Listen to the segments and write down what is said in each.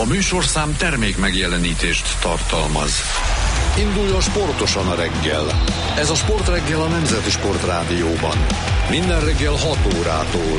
A műsorszám termék megjelenítést tartalmaz. Induljon sportosan a reggel. Ez a Sportreggel a Nemzeti Sportrádióban. Minden reggel 6 órától.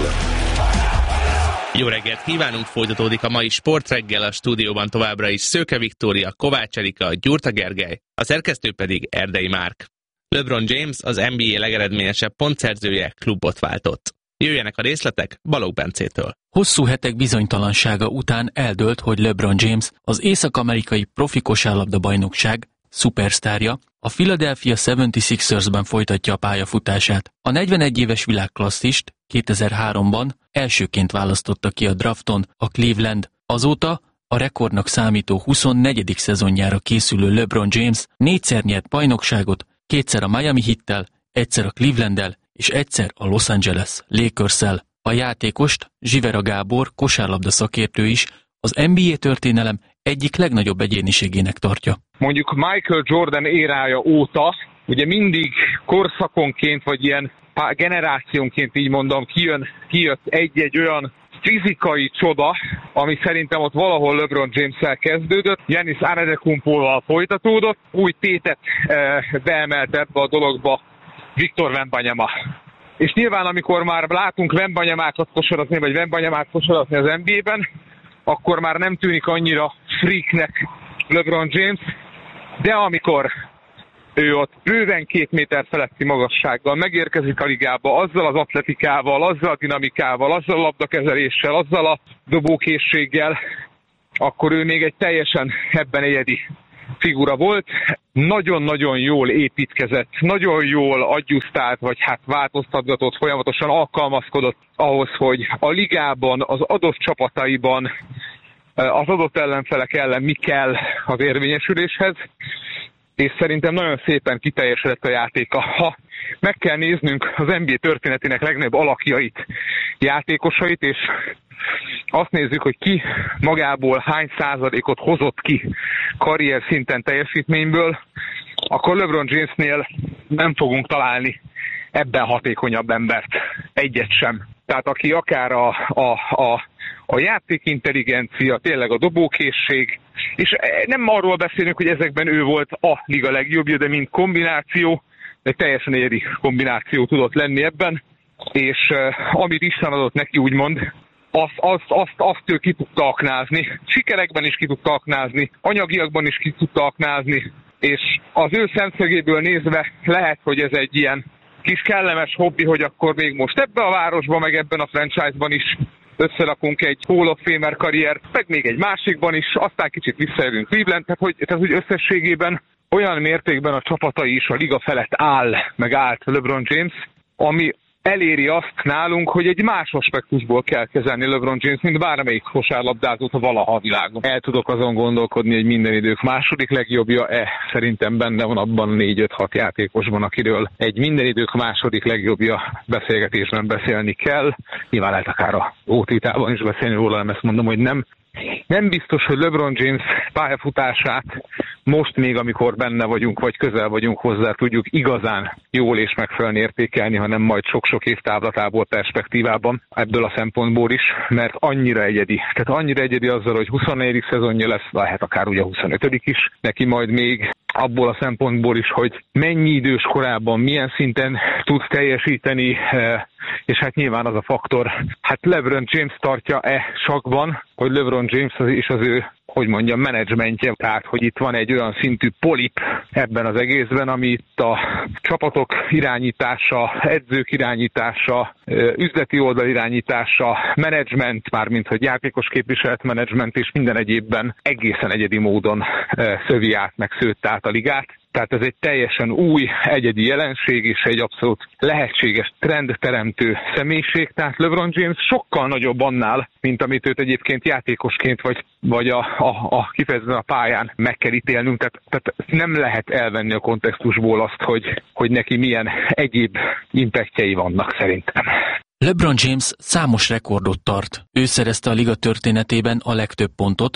Jó reggelt kívánunk, folytatódik a mai Sportreggel, a stúdióban továbbra is Szőke Viktória, Kovács Erika, Gyurta Gergely, a szerkesztő pedig Erdei Márk. LeBron James, az NBA legeredményesebb pontszerzője, klubot váltott. Jöjjenek a részletek Balogh Bencétől. Hosszú hetek bizonytalansága után eldőlt, hogy LeBron James, az észak-amerikai profi kosárlabda-bajnokság szupersztárja, a Philadelphia 76ersben folytatja a pályafutását. A 41 éves világklasszist 2003-ban elsőként választotta ki a drafton a Cleveland. Azóta a rekordnak számító 24. szezonjára készülő LeBron James 4-szer nyert bajnokságot, 2-szer a Miami Heattel, 1-szer a Clevelanddel és 1-szer a Los Angeles Lakerssel. A játékost Zsivera Gábor, kosárlabda szakértő is az NBA történelem egyik legnagyobb egyéniségének tartja. Mondjuk Michael Jordan érája óta, ugye mindig korszakonként, vagy ilyen generációnként így mondom, kijött egy-egy olyan fizikai csoda, ami szerintem ott valahol LeBron James-szel kezdődött, Giannis Antetokounmpoval folytatódott, új tétet beemelt ebbe a dologba Victor Wembanyama. És nyilván amikor már látunk Wembanyamákat kosarazni, vagy Wembanyamát kosarazni az NBA-ben, akkor már nem tűnik annyira freaknek LeBron James, de amikor ő ott bőven 2 méter feletti magassággal megérkezik a ligába, azzal az atletikával, azzal a dinamikával, azzal a labdakezeléssel, azzal a dobókészséggel, akkor ő még egy teljesen ebben egyedi figura volt. Nagyon-nagyon jól építkezett, nagyon jól adjusztált, vagy hát változtatgatott, folyamatosan alkalmazkodott ahhoz, hogy a ligában, az adott csapataiban, az adott ellenfelek ellen mi kell az érvényesüléshez, és szerintem nagyon szépen kiteljesedett a játéka. Ha meg kell néznünk az NBA történetének legnagyobb alakjait, játékosait, és azt nézzük, hogy ki magából hány százalékot hozott ki karrier szinten teljesítményből, akkor LeBron Jamesnél nem fogunk találni ebben hatékonyabb embert, egyet sem. Tehát aki akár a játékintelligencia, tényleg a dobókészség, és nem arról beszélünk, hogy ezekben ő volt a liga legjobbja, de mint kombináció, egy teljesen egyedi kombináció tudott lenni ebben, és amit Isten adott neki, úgymond, azt ő ki tudta aknázni. Sikerekben is ki tudta aknázni, anyagiakban is ki tudta aknázni, és az ő szemszögéből nézve lehet, hogy ez egy ilyen kis kellemes hobbi, hogy akkor még most ebben a városban, meg ebben a franchise-ban is összerakunk egy Hall of Famer karriert, meg még egy másikban is, aztán kicsit visszajövünk Cleveland, tehát hogy összességében olyan mértékben a csapatai is a liga felett állt LeBron James, ami eléri azt nálunk, hogy egy más aspektusból kell kezelni LeBron James, mint bármelyik kosárlabdázót valaha a világon. El tudok azon gondolkodni, hogy minden idők második legjobbja, szerintem benne van abban 4-5-6 játékosban, akiről egy minden idők második legjobbja beszélgetésben beszélni kell. Nyilván lehet akár a ótítában is beszélni róla, nem ezt mondom, hogy nem biztos, hogy LeBron James pályafutását most még, amikor benne vagyunk, vagy közel vagyunk hozzá, tudjuk igazán jól és megfelelően értékelni, hanem majd sok-sok év távlatából, perspektívában ebből a szempontból is, mert annyira egyedi. Tehát annyira egyedi azzal, hogy 24. szezonja lesz, lehet akár ugye 25. is, neki majd még abból a szempontból is, hogy mennyi idős korában, milyen szinten tud teljesíteni, és hát nyilván az a faktor, hát LeBron James tartja sakban, hogy LeBron James és az ő, hogy mondjam, menedzsmentje, tehát hogy itt van egy olyan szintű polip ebben az egészben, ami itt a csapatok irányítása, edzők irányítása, üzleti oldal irányítása, menedzsment, mármint hogy játékos képviselet menedzsment és minden egyébben egészen egyedi módon szövi át, meg szőtt át a ligát. Tehát ez egy teljesen új, egyedi jelenség és egy abszolút lehetséges trendteremtő személyiség. Tehát LeBron James sokkal nagyobb annál, mint amit őt egyébként játékosként vagy a kifejezetten a pályán meg kell ítélnünk. Tehát nem lehet elvenni a kontextusból azt, hogy neki milyen egyéb impactjei vannak szerintem. LeBron James számos rekordot tart. Ő szerezte a liga történetében a legtöbb pontot,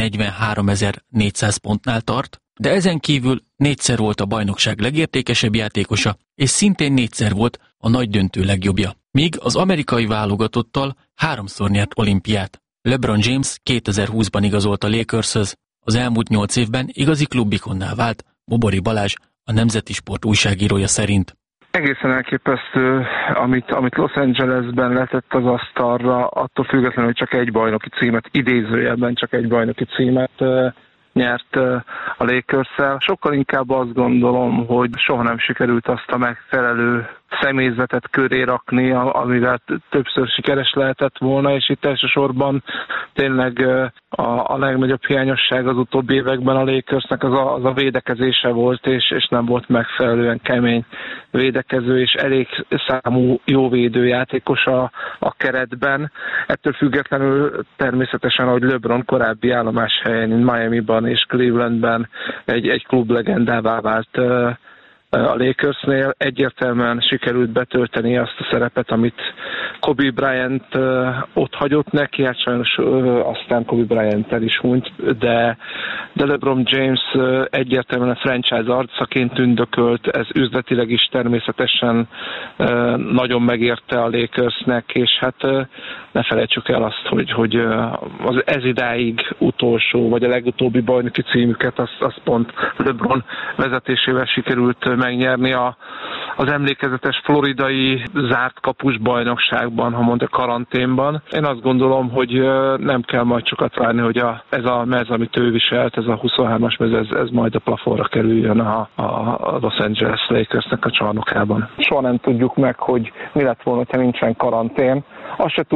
43.400 pontnál tart, de ezen kívül 4-szer volt a bajnokság legértékesebb játékosa, és szintén 4-szer volt a nagy döntő legjobbja. Míg az amerikai válogatottal 3-szor nyert olimpiát. LeBron James 2020-ban igazolt a Lakershöz, az elmúlt 8 évben igazi klubikonná vált, Bobori Balázs, a Nemzeti Sport újságírója szerint. Egészen elképesztő, amit Los Angelesben letett az asztalra, attól függetlenül, hogy csak egy bajnoki címet, idézőjelben csak egy bajnoki címet nyert a Lakers-szel. Sokkal inkább azt gondolom, hogy soha nem sikerült azt a megfelelő személyzetet köré rakni, amivel többször sikeres lehetett volna, és itt elsősorban tényleg a legnagyobb hiányosság az utóbbi években a Lakersnek az a védekezése volt, és nem volt megfelelően kemény védekező, és elég számú jó védőjátékos a keretben. Ettől függetlenül természetesen, ahogy LeBron korábbi állomáshelyen, Miamiban és Clevelandben egy klublegendává vált a Lakersnél, egyértelműen sikerült betölteni azt a szerepet, amit Kobe Bryant ott hagyott neki, hát sajnos aztán Kobe Bryant-tel is hunyt, de LeBron James egyértelműen a franchise arcaként tündökölt, ez üzletileg is természetesen nagyon megérte a Lakersnek, és hát ne felejtsük el azt, hogy az ezidáig utolsó, vagy a legutóbbi bajnoki címüket, azt pont LeBron vezetésével sikerült megnyerni az emlékezetes floridai zárt kapus bajnokságban, ha mondta karanténban. Én azt gondolom, hogy nem kell majd sokat várni, hogy ez a mez, amit ő viselt, ez a 23-as mez, ez majd a plafonra kerüljön a Los Angeles Lakersnek a csarnokában. Soha nem tudjuk meg, hogy mi lett volna, ha nincsen karantén. Azt se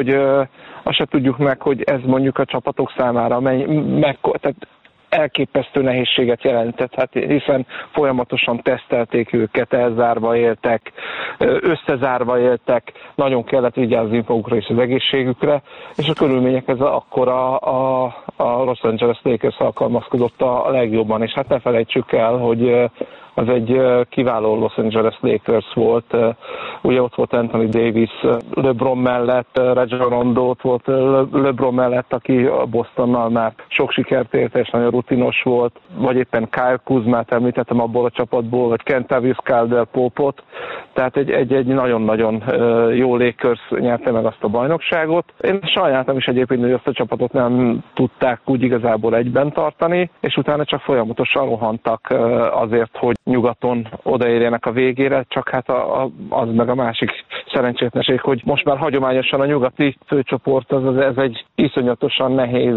tudjuk meg, hogy ez mondjuk a csapatok számára tehát elképesztő nehézséget jelentett, hát hiszen folyamatosan tesztelték őket, elzárva éltek, összezárva éltek, nagyon kellett vigyázni magukra és az egészségükre, és a körülmények ez akkor a Los Angeles Lakers alkalmazkodott a legjobban, és hát ne felejtsük el, hogy az egy kiváló Los Angeles Lakers volt. Ugye ott volt Anthony Davis LeBron mellett, Rajon Rondo ott volt LeBron mellett, aki a Bostonnal már sok sikert ért, és nagyon rutinos volt, vagy éppen Kyle Kuzmát említettem abból a csapatból, vagy Kentavious Caldwell-Popot, tehát egy nagyon-nagyon jó Lakers nyerte meg azt a bajnokságot. Én sajnáltam is egyébként, hogy azt a csapatot nem tudták úgy igazából egyben tartani, és utána csak folyamatosan rohantak azért, hogy nyugaton odaérjenek a végére, csak hát az meg a másik szerencsétlenség, hogy most már hagyományosan a nyugati főcsoport ez egy iszonyatosan nehéz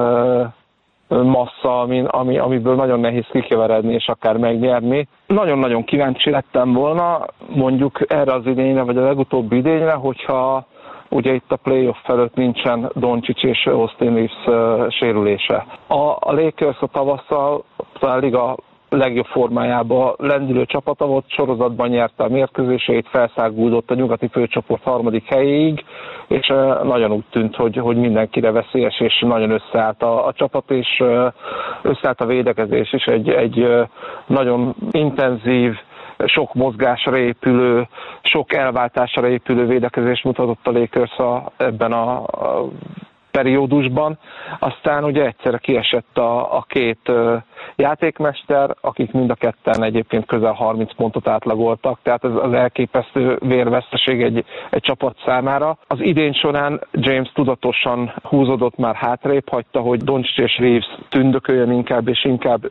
massza, amiből nagyon nehéz kikeveredni és akár megnyerni. Nagyon-nagyon kíváncsi lettem volna mondjuk erre az idényre, vagy a legutóbbi idényre, hogyha ugye itt a playoff felett nincsen Doncic és Austin Reeves sérülése. A Lakers a tavasszal talán liga legjobb formájában lendülő csapata volt, sorozatban nyerte a mérkőzéseit, felszáguldott a nyugati főcsoport 3. helyéig, és nagyon úgy tűnt, hogy mindenkire veszélyes, és nagyon összeállt a csapat, és összeállt a védekezés is, egy nagyon intenzív, sok mozgásra épülő, sok elváltásra épülő védekezést mutatott a Lakers ebben a periódusban. Aztán ugye egyszerre kiesett a két játékmester, akik mind a ketten egyébként közel 30 pontot átlagoltak, tehát ez az elképesztő vérveszteség egy csapat számára. Az idény során James tudatosan húzódott már hátrébb, hagyta, hogy Doncic és Reeves tündököljön inkább, és inkább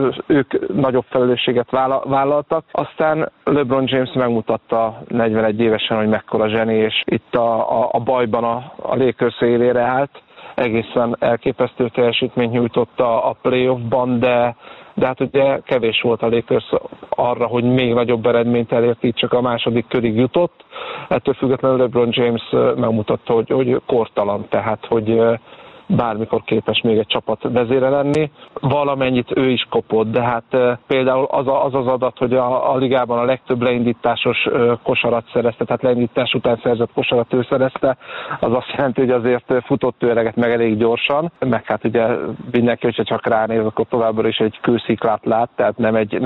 ők nagyobb felelősséget vállaltak. Aztán LeBron James megmutatta 41 évesen, hogy mekkora zseni, és itt a bajban a Lakers élére állt. Egészen elképesztő teljesítményt nyújtott a playoffban, de hát ugye kevés volt a Lakers arra, hogy még nagyobb eredményt elért, így csak a második körig jutott. Ettől függetlenül LeBron James megmutatta, hogy kortalan, tehát hogy bármikor képes még egy csapat vezére lenni. Valamennyit ő is kopott, de hát például az adat, hogy a ligában a legtöbb leindításos kosarat szerezte, tehát leindítás után szerzett kosarat ő szerezte, az azt jelenti, hogy azért futott ő eleget meg elég gyorsan, meg hát ugye mindenki, hogyha csak ránéz, akkor továbbra is egy kősziklát lát, tehát nem egy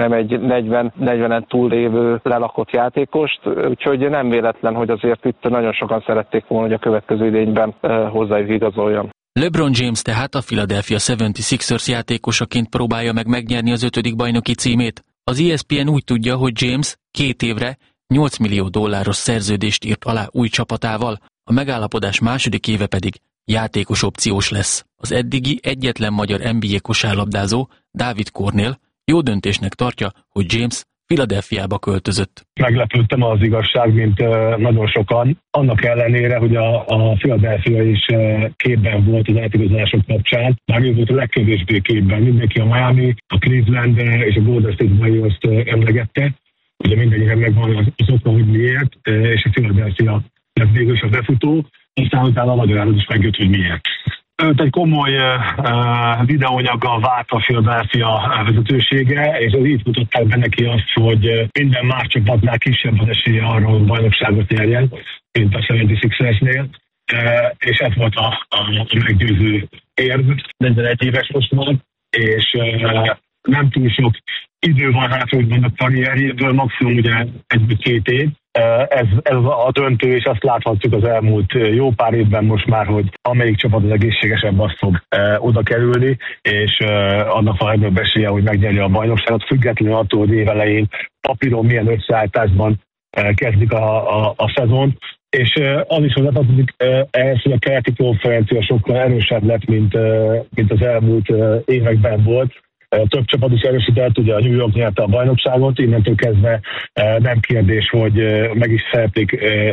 40-en túllévő lelakott játékost, úgyhogy nem véletlen, hogy azért itt nagyon sokan szerették volna, hogy a következő idényben hozzájuk igazoljon. LeBron James tehát a Philadelphia 76ers játékosaként próbálja meg megnyerni az 5. bajnoki címét. Az ESPN úgy tudja, hogy James 2 évre $8 millió szerződést írt alá új csapatával, a megállapodás második éve pedig játékos opciós lesz. Az eddigi egyetlen magyar NBA kosárlabdázó, Dávid Kornél jó döntésnek tartja, hogy James Philadelphiába költözött. Meglepődtem, az igazság, mint nagyon sokan. Annak ellenére, hogy a Philadelphia is képben volt az átigazolások kapcsán, már ő volt a legkevésbé képben. Mindenki a Miami, a Cleveland és a Golden State Warriors-t emlegette. Ugye mindegyiknek megvan az oka, hogy miért, és a Philadelphia lett végül is a befutó, aztán utána a magyarázat is megjött, hogy miért. Őt egy komoly videóanyaggal várt a Philadelphia vezetősége, és az így mutatták be neki azt, hogy minden más csapatnál kisebb az esélye arra, hogy bajnokságot nyerjen, mint a 76ersnél, és ez volt a meggyőző érv. 41 éves most van, és nem túl sok idő van hátra, hogy vannak karrierjéből, maximum ugye 1-2 év. Ez a döntő, és azt láthatjuk az elmúlt jó pár évben most már, hogy amelyik csapat az egészségesebb, azt fog oda kerülni, és annak van ebből esélye, hogy megnyerje a bajnokságot, függetlenül attól, hogy évelején papíron milyen összeállításban kezdik a szezont. És az is hozzátartozik ehhez, hogy a keleti konferencia sokkal erősebb lett, mint az elmúlt években volt. Több csapat is erősített, ugye a New York nyerte a bajnokságot, innentől kezdve nem kérdés, hogy meg is szeretnék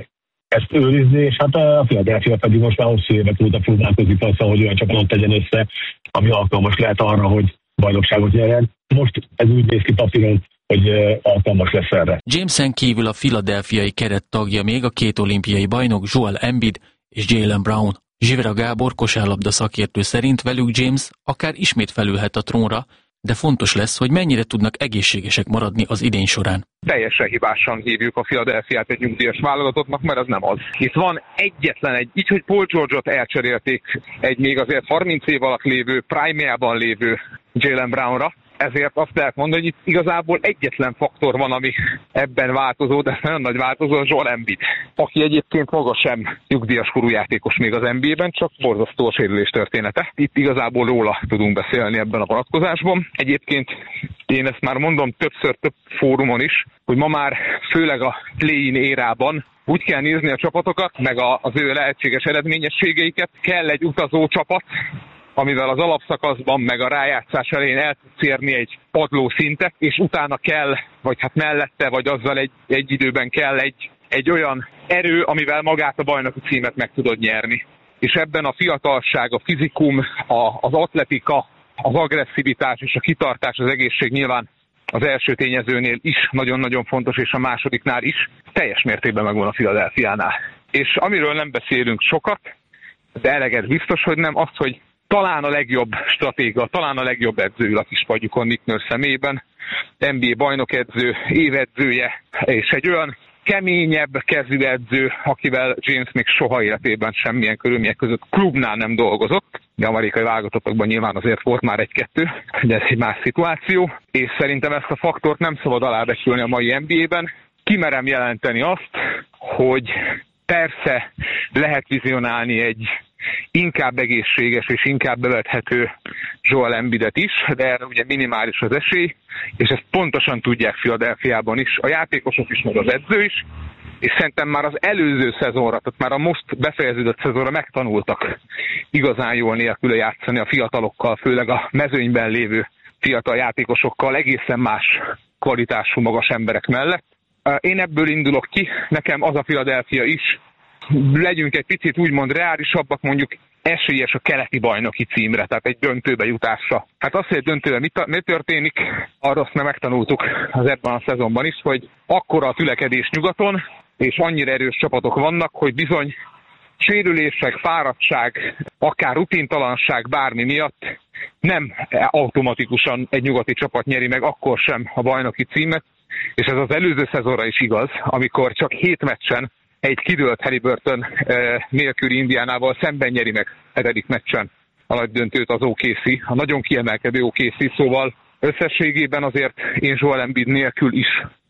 ezt őrizni, és hát a Philadelphia pedig most már hosszú évek óta próbálkozik azzal, hogy olyan csapatot tegyen össze, ami alkalmas lehet arra, hogy bajnokságot nyerjen. Most ez úgy néz ki papíron, hogy alkalmas lesz erre. Jameson kívül a philadelphiai keret tagja még a 2 olimpiai bajnok Joel Embiid és Jaylen Brown. Zsivera Gábor kosárlabda szakértő szerint velük James akár ismét felülhet a trónra, de fontos lesz, hogy mennyire tudnak egészségesek maradni az idény során. Teljesen hibásan hívjuk a Philadelphiát egy nyugdíjas válogatottnak, mert az nem az. Itt van egyetlen így, hogy Paul George-ot elcserélték egy még azért 30 év alatt lévő, prime-jában lévő Jaylen Brownra, ezért azt lehet mondani, hogy itt igazából egyetlen faktor van, ami ebben változó, de nagyon nagy változó, a Joel Embiid, aki egyébként maga sem nyugdíjas korú játékos még az NBA-ben, csak borzasztó a sérülés története. Itt igazából róla tudunk beszélni ebben a vonatkozásban. Egyébként én ezt már mondom többször több fórumon is, hogy ma már főleg a play-in érában úgy kell nézni a csapatokat, meg az ő lehetséges eredményességeiket. Kell egy utazó csapat, amivel az alapszakaszban meg a rájátszás elején el tudsz érni egy padló szintet, és utána kell, vagy hát mellette, vagy azzal egy időben kell egy olyan erő, amivel magát a bajnoki címet meg tudod nyerni. És ebben a fiatalság, a fizikum, az atletika, az agresszivitás és a kitartás, az egészség nyilván az első tényezőnél is nagyon-nagyon fontos, és a másodiknál is teljes mértékben megvan a Philadelphiánál. És amiről nem beszélünk sokat, de eleget biztos, hogy nem, az, hogy talán a legjobb stratéga, talán a legjobb edző ül a kispadjukon Nick Nurse szemében, NBA bajnokedző, évedzője, és egy olyan keményebb kezű edző, akivel James még soha életében semmilyen körülmények között klubnál nem dolgozott. De amerikai válogatottakban nyilván azért volt már 1-2, de ez egy más szituáció, és szerintem ezt a faktort nem szabad alábecsülni a mai NBA-ben. Kimerem jelenteni azt, hogy persze lehet vizionálni egy inkább egészséges és inkább bevethető Joel Embiidet is, de erre ugye minimális az esély, és ezt pontosan tudják Philadelphiában is, a játékosok is, meg az edző is, és szerintem már az előző szezonra, tehát már a most befejeződött szezonra megtanultak igazán jól nélküle játszani a fiatalokkal, főleg a mezőnyben lévő fiatal játékosokkal, egészen más kvalitású magas emberek mellett. Én ebből indulok ki, nekem az a Philadelphia is, legyünk egy picit úgymond reálisabbak, mondjuk esélyes a keleti bajnoki címre, tehát egy döntőbe jutásra. Hát azt, hogy egy döntőben mi történik, arra azt nem megtanultuk az ebben a szezonban is, hogy akkora a tülekedés nyugaton, és annyira erős csapatok vannak, hogy bizony sérülések, fáradtság, akár rutintalanság bármi miatt nem automatikusan egy nyugati csapat nyeri meg akkor sem a bajnoki címet, és ez az előző szezonra is igaz, amikor csak 7 meccsen egy kidőlt Haliburton nélküli Indiánával szemben nyeri meg 7. meccsen a nagy döntőt az OKC, a nagyon kiemelkedő OKC, szóval összességében azért én Joel Embiid nélkül is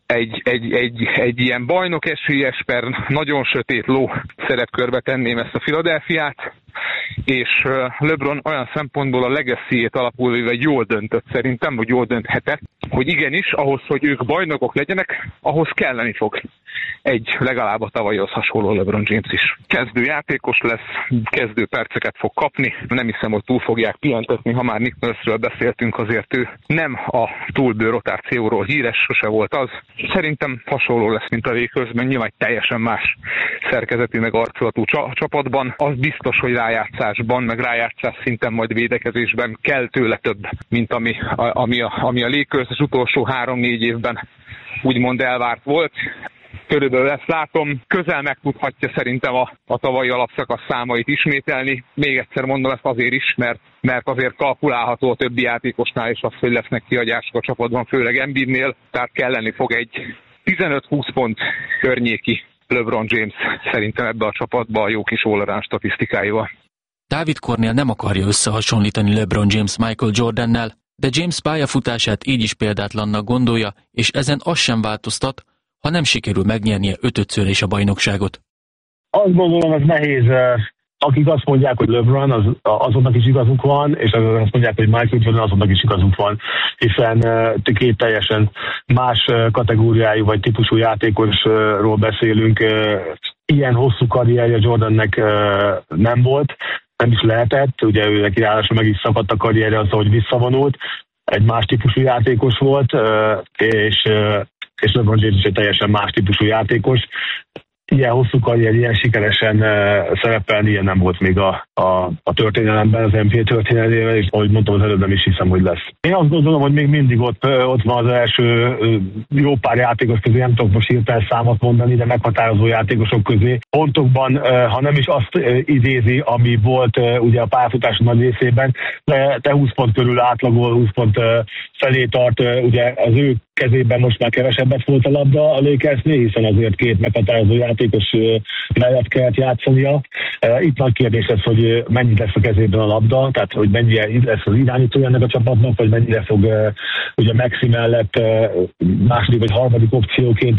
egy ilyen bajnok esélyes per nagyon sötét ló szerepkörbe tenném ezt a Philadelphiát. és LeBron olyan szempontból a legacy-ét alapul véve jól döntött szerintem, vagy jól dönthetett, hogy igenis, ahhoz, hogy ők bajnokok legyenek, ahhoz kelleni fog legalább a tavalyhoz hasonló LeBron James is. Kezdő játékos lesz, kezdő perceket fog kapni, nem hiszem, hogy túl fogják pihentetni, ha már Nick Nurse-ről beszéltünk, azért ő nem a túlbő rotációról híres, sose volt az. Szerintem hasonló lesz, mint a Lakersben, nyilván teljesen más szerkezetű meg arculatú csapatban. Az biztos, hogy rájátszásban, meg rájátszás szinten, majd védekezésben kell tőle több, mint ami a Lakers az utolsó 3-4 évben úgymond elvárt volt. Körülbelül ezt látom, közel megtudhatja szerintem a tavalyi alapszakasz számait ismételni. Még egyszer mondom ezt azért is, mert azért kalkulálható a többi játékosnál is az, hogy lesznek kihagyások a csapatban, főleg Embiidnél, tehát kelleni fog egy 15-20 pont környéki LeBron James szerintem ebbe a csapatba a jó kis all-around statisztikáival. Dávid Kornél nem akarja összehasonlítani LeBron James Michael Jordannel, de James pályafutását így is példátlannak gondolja, és ezen az sem változtat, ha nem sikerül megnyernie 5-ször is a bajnokságot. Azt gondolom, ez nehéz. Akik azt mondják, hogy LeBron, azonnak is igazuk van, és azt mondják, hogy Michael Jordan, azonnak is igazuk van, hiszen két teljesen más kategóriájú vagy típusú játékosról beszélünk. Ilyen hosszú karrierje Jordannek nem volt, nem is lehetett, ugye ő neki ráadásul meg is szakadt a karrierje azzal, hogy visszavonult, egy más típusú játékos volt, és LeBron James is egy teljesen más típusú játékos. Ilyen hosszú karrier, ilyen sikeresen szerepelni, ilyen nem volt még a történelemben, az NBA történelmében, és ahogy mondtam az előbb, nem is hiszem, hogy lesz. Én azt gondolom, hogy még mindig ott van az első jó pár játékos közé, nem tudok most hirtelen számot mondani, de meghatározó játékosok közé. Pontokban, ha nem is azt idézi, ami volt ugye a pályafutás nagy részében, de 20 pont körül átlagol, 20 pont felé tart, ugye az ő kezében most már kevesebbet volt a labda a Lakersnél, hiszen azért két meghatározó játékos mellett kellett játszania. Itt nagy kérdés lesz, hogy mennyi lesz a kezében a labda, tehát hogy mennyire lesz az irányító ennek a csapatnak, vagy mennyire fog ugye Maxi mellett második vagy harmadik opcióként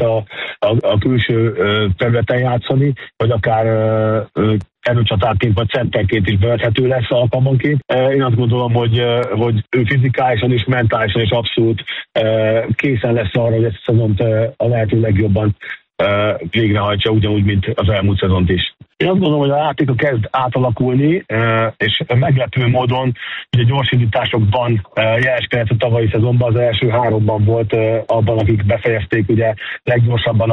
a külső területen játszani, vagy akár erőcsatárként vagy centerként is bevethető lesz alkalmanként. Én azt gondolom, hogy ő fizikálisan és mentálisan is abszolút készen lesz arra, hogy ezt a szezont a lehető legjobban végrehajtsa, ugyanúgy, mint az elmúlt szezont is. Én azt gondolom, hogy a játéka kezd átalakulni, és meglepő módon ugye gyorsindításokban jeleskedett a tavalyi szezonban, az első 3-ban volt abban, akik befejezték ugye leggyorsabban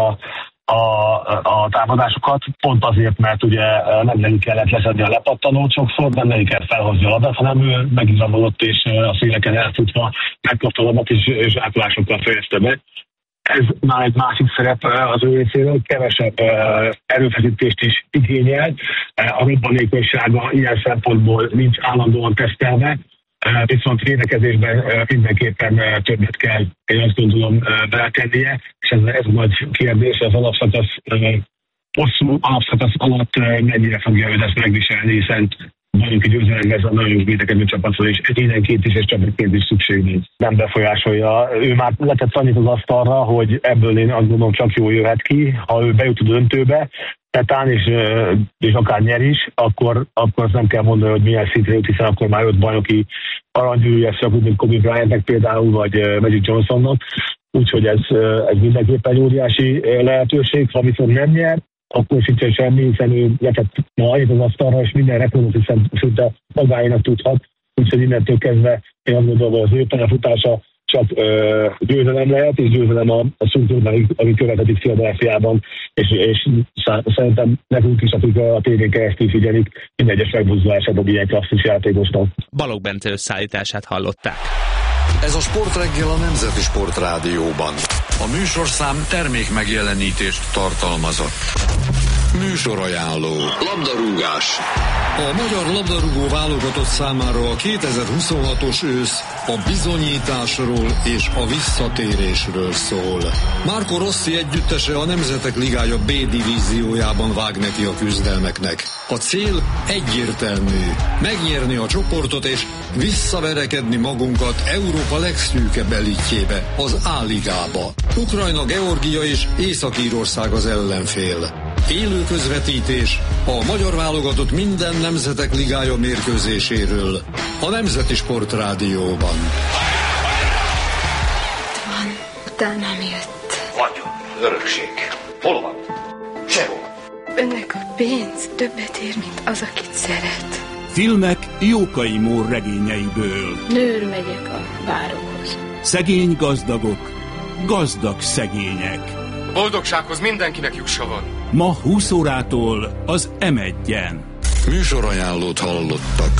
a támadásokat, pont azért, mert ugye nem neki kellett leszedni a lepattanót sokszor, nem neki kellett felhozni a labdát, hanem ő megizamodott és a széleken elfutva megkapta a labdát és átulásokkal fejezte be. Ez már egy másik szerep az ő részéről, kevesebb erőfeszítést is igényel. A robbanékonysága ilyen szempontból nincs állandóan tesztelve, viszont védekezésben mindenképpen többet kell, én azt gondolom, beletennie, és ez a nagy kérdés, az alapszakasz, hosszú alapszakasz alatt mennyire fogja ő ezt megviselni, hiszen bajnoki győzelemre ez a nagyon jó védekező csapatról, és egyénenként is és csapatként is szükség nincs. Nem befolyásolja. Ő már letett annyit az asztalra, hogy ebből én azt gondolom csak jól jöhet ki, ha ő bejut a döntőbe, tetán és akár nyer is, akkor azt nem kell mondani, hogy milyen szintre jut, hiszen akkor már 5 bajnoki aranygyűrűje, csak úgy, mint Kobe Bryantnek például, vagy Magic Johnsonnak. Úgyhogy ez mindenképpen óriási lehetőség. Ha viszont nem nyer, akkor sincsen semmi, hiszen ő letett ma annyit az asztalra, és minden rekordot hiszen szinte magáénak tudhat. Úgyhogy innentől kezdve én azt gondolom, hogy az ő pályafutása csak győzelem lehet, és győzelem a szurkolóknak, ami következik Philadelphiában, és szerintem nekünk is, akik a tévén keresztül figyelik, minden egyes megbuzdulásában ilyen klasszis játékosnak. Balogh Bence összeállítását hallották. Ez a Sportreggel a Nemzeti Sportrádióban. A műsorszám termék megjelenítést tartalmazott. Műsorajánló. Labdarúgás. A magyar labdarúgó válogatott számára a 2026-os ősz a bizonyításról és a visszatérésről szól. Marco Rossi együttese a Nemzetek Ligája B divíziójában vág neki a küzdelmeknek. A cél egyértelmű. Megnyerni a csoportot és visszaverekedni magunkat Európa legszűkebb elitjébe, az A-ligába. Ukrajna, Georgia és Észak-Írország az ellenfél. Élő közvetítés a magyar válogatott minden nemzetek ligája mérkőzéséről a Nemzeti Sportrádióban. Itt van, utánam jött. Vagyon, örökség. Hol van? Sehol. Önnek a pénz többet ér, mint az, akit szeret. Filmek Jókai Mór regényeiből. Nőr megyek a várokhoz. Szegény gazdagok, gazdag szegények. Boldogsághoz mindenkinek jussa van. Ma 20 órától az M1-en. Műsorajánlót hallottak.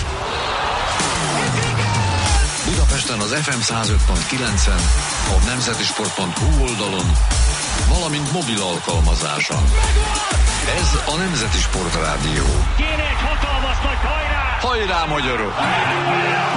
Budapesten az FM 105.9-en, a nemzetisport.hu oldalon, valamint mobil alkalmazáson. Ez a Nemzeti Sportrádió. Kéne egy hatalmas nagy hajrá! Hajrá, magyarok!